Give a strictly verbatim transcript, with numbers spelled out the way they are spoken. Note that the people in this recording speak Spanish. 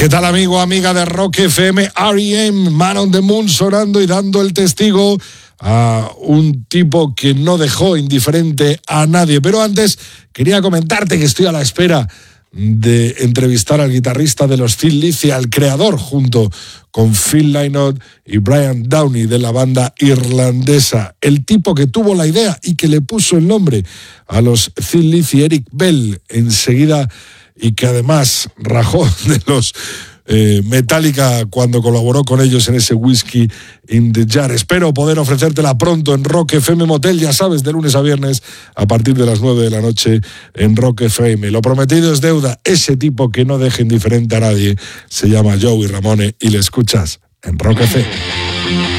¿Qué tal, amigo, amiga de Rock F M? R E M, Man on the Moon, sonando y dando el testigo a un tipo que no dejó indiferente a nadie. Pero antes quería comentarte que estoy a la espera de entrevistar al guitarrista de los Thin Lizzy, al creador, junto con Phil Lynott y Brian Downey, de la banda irlandesa. El tipo que tuvo la idea y que le puso el nombre a los Thin Lizzy, Eric Bell, enseguida, y que además rajó de los eh, Metallica cuando colaboró con ellos en ese Whiskey in the Jar. Espero poder ofrecértela pronto en Rock F M Motel, ya sabes, de lunes a viernes a partir de las nueve de la noche en Rock F M. Lo prometido es deuda. Ese tipo que no deja indiferente a nadie se llama Joey Ramone y le escuchas en Rock F M.